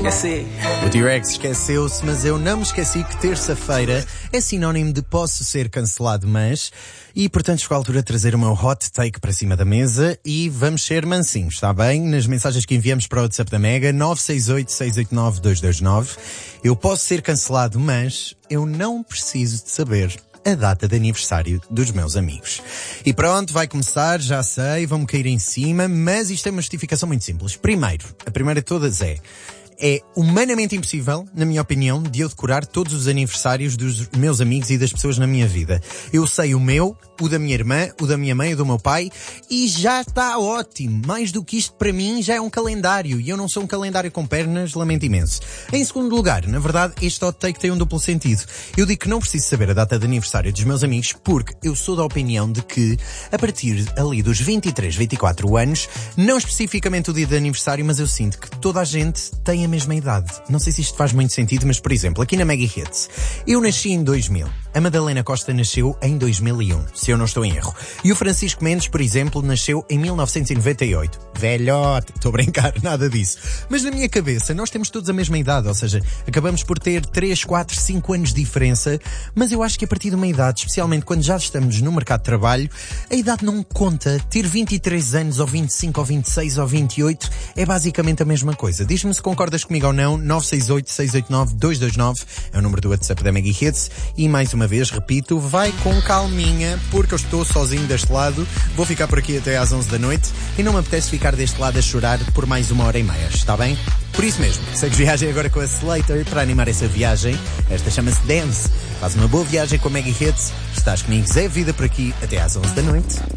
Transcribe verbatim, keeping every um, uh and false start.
esquecer. O T-Rex esqueceu-se, mas eu não me esqueci que terça-feira é sinónimo de posso ser cancelado, mas... E, portanto, chegou a altura de trazer o meu hot take para cima da mesa e vamos ser mansinhos, está bem? Nas mensagens que enviamos para o WhatsApp da Mega, nove seis oito, seis oito nove, dois dois nove. Eu posso ser cancelado, mas eu não preciso de saber a data de aniversário dos meus amigos. E pronto, vai começar, já sei, vão-me cair em cima, mas isto é uma justificação muito simples. Primeiro, a primeira de todas é... É humanamente impossível, na minha opinião, de eu decorar todos os aniversários dos meus amigos e das pessoas na minha vida. Eu sei o meu, o da minha irmã, o da minha mãe, o do meu pai, e já está ótimo. Mais do que isto, para mim, já é um calendário, e eu não sou um calendário com pernas, lamento imenso. Em segundo lugar, na verdade, este hot take tem um duplo sentido. Eu digo que não preciso saber a data de aniversário dos meus amigos, porque eu sou da opinião de que, a partir ali dos vinte e três, vinte e quatro anos, não especificamente o dia de aniversário, mas eu sinto que toda a gente tem a mesma idade. Não sei se isto faz muito sentido, mas, por exemplo, aqui na Mega Hits, eu nasci em dois mil. A Madalena Costa nasceu em dois mil e um, se eu não estou em erro. E o Francisco Mendes, por exemplo, nasceu em mil novecentos e noventa e oito. Velhote, estou a brincar, nada disso. Mas na minha cabeça, nós temos todos a mesma idade, ou seja, acabamos por ter três, quatro, cinco anos de diferença, mas eu acho que a partir de uma idade, especialmente quando já estamos no mercado de trabalho, a idade não conta. Ter vinte e três anos, ou vinte e cinco, ou vinte e seis, ou vinte e oito, é basicamente a mesma coisa. Diz-me se concordas comigo ou não. Nove seis oito, seis oito nove, dois dois nove é o número do WhatsApp da Mega Hits. E mais uma vez, repito, vai com calminha, porque eu estou sozinho deste lado. Vou ficar por aqui até às onze da noite e não me apetece ficar deste lado a chorar por mais uma hora e meia, está bem? Por isso mesmo, segue viagem agora com a Slater para animar essa viagem. Esta chama-se Dance. Faz uma boa viagem com a Mega Hits. Estás comigo, Zé Vida, por aqui até às onze da noite.